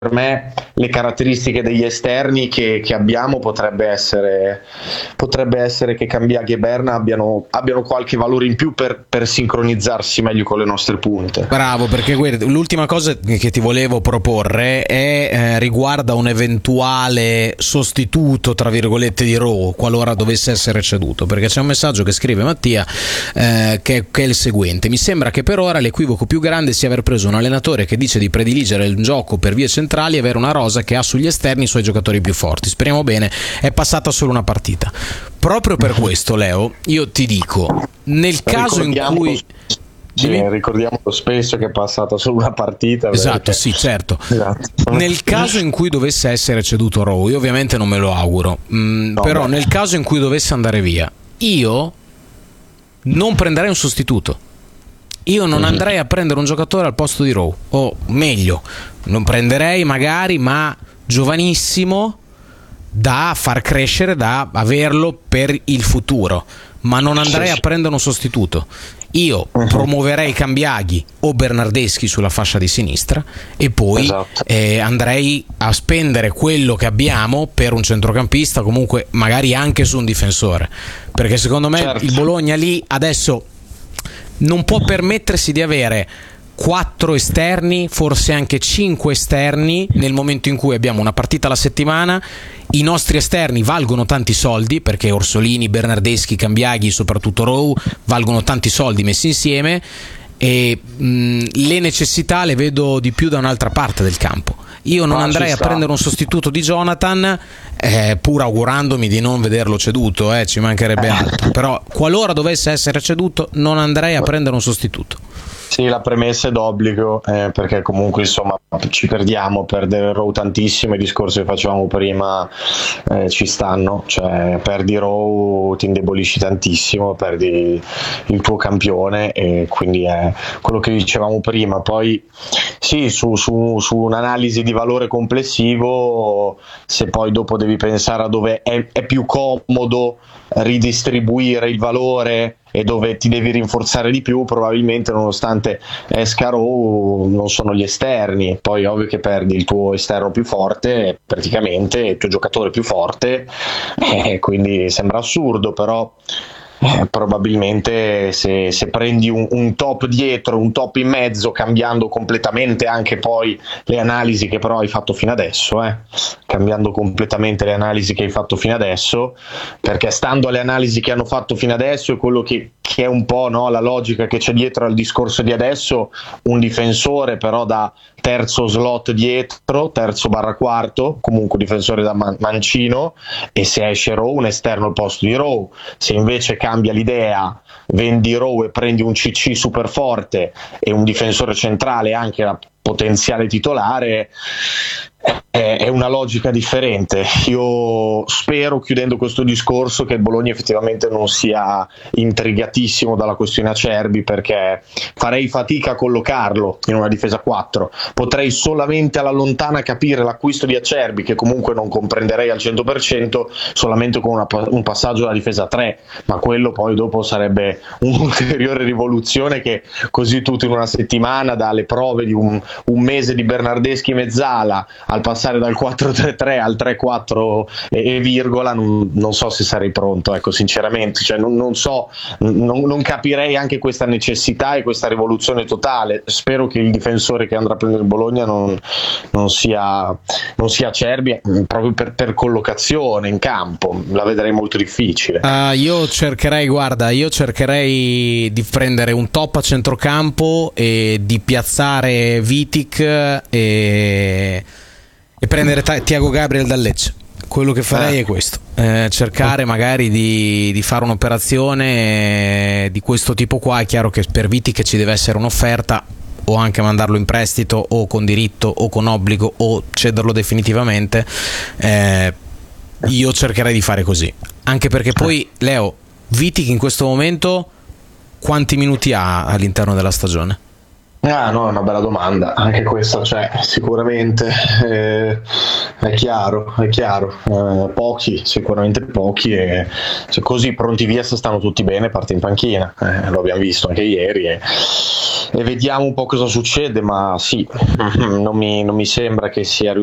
me le caratteristiche degli esterni che abbiamo potrebbe essere che Cambiaghi e Berna abbiano qualche valore in più per sincronizzarsi meglio con le nostre punte. Bravo, perché guarda, l'ultima cosa che ti volevo proporre riguarda un eventuale sostituto tra virgolette di Rowe qualora dovesse essere ceduto, perché c'è un messaggio che scrive Mattia che è il seguente: mi sembra che per ora l'equivoco più grande sia aver preso un allenatore che dice di prediligere il gioco per vie centrali e avere una rosa che ha sugli esterni i suoi giocatori più forti. Speriamo bene. È passata solo una partita. Proprio per questo, Leo, io ti dico, nel caso in cui ricordiamo spesso che è passata solo una partita. Esatto, perché... sì, certo. Esatto. Nel caso in cui dovesse essere ceduto Rowe, io ovviamente non me lo auguro, però nel caso in cui dovesse andare via, io non prenderei un sostituto. Io non andrei a prendere un giocatore al posto di Rowe, o meglio, non prenderei magari, ma giovanissimo, da far crescere, da averlo per il futuro, ma non andrei a prendere un sostituto. Io promuoverei Cambiaghi o Bernardeschi sulla fascia di sinistra e poi andrei a spendere quello che abbiamo per un centrocampista, comunque magari anche su un difensore, perché secondo me il Bologna lì adesso non può permettersi di avere 4 esterni, forse anche 5 esterni, nel momento in cui abbiamo una partita alla settimana. I nostri esterni valgono tanti soldi, perché Orsolini, Bernardeschi, Cambiaghi, soprattutto Rowe, valgono tanti soldi messi insieme, e le necessità le vedo di più da un'altra parte del campo. Io non andrei a prendere un sostituto di Jonathan, pur augurandomi di non vederlo ceduto, ci mancherebbe altro, però qualora dovesse essere ceduto non andrei a prendere un sostituto. Sì, la premessa è d'obbligo, perché comunque insomma ci perdere Rowe tantissimo. I discorsi che facevamo prima ci stanno, cioè perdi Rowe ti indebolisci tantissimo, perdi il tuo campione, e quindi è quello che dicevamo prima. Poi sì, su un'analisi di valore complessivo, se poi dopo devi pensare a dove è più comodo ridistribuire il valore e dove ti devi rinforzare di più, probabilmente nonostante esca Rowe non sono gli esterni. Poi ovvio che perdi il tuo esterno più forte, praticamente il tuo giocatore più forte, quindi sembra assurdo, però probabilmente se prendi un top dietro, un top in mezzo, cambiando completamente anche poi le analisi che però hai fatto fino adesso, cambiando completamente le analisi che hai fatto fino adesso, perché stando alle analisi che hanno fatto fino adesso e quello che è un po', no, la logica che c'è dietro al discorso di adesso, un difensore però da terzo slot dietro, terzo barra quarto, comunque difensore da mancino, e se esce Rowe un esterno al posto di Rowe. Se invece cambia l'idea, vendi Rowe e prendi un CC super forte e un difensore centrale anche da potenziale titolare, è una logica differente. Io spero, chiudendo questo discorso, che il Bologna effettivamente non sia intrigatissimo dalla questione Acerbi, perché farei fatica a collocarlo in una difesa 4. Potrei solamente alla lontana capire l'acquisto di Acerbi, che comunque non comprenderei al 100%, solamente con un passaggio alla difesa 3, ma quello poi dopo sarebbe un'ulteriore rivoluzione, che così tutto in una settimana, dalle prove di un mese di Bernardeschi Mezzala al passare dal 4-3-3 al 3-4 e virgola, non so se sarei pronto, ecco, sinceramente, cioè non so, non capirei anche questa necessità e questa rivoluzione totale. Spero che il difensore che andrà a prendere il Bologna non sia Acerbi, proprio per collocazione in campo la vedrei molto difficile. Io cercherei di prendere un top a centrocampo e di piazzare Vitic e prendere Thiago Gabriel dal Lecce. Quello che farei è questo, cercare magari di fare un'operazione di questo tipo qua. È chiaro che per Vitic ci deve essere un'offerta, o anche mandarlo in prestito, o con diritto, o con obbligo, o cederlo definitivamente. Io cercherei di fare così, anche perché poi, Leo, Vitic in questo momento quanti minuti ha all'interno della stagione? No, è una bella domanda anche questa, cioè sicuramente È chiaro, pochi, sicuramente pochi, e se così pronti via se stanno tutti bene parte in panchina, lo abbiamo visto anche ieri e vediamo un po' cosa succede, ma sì, non mi sembra che sia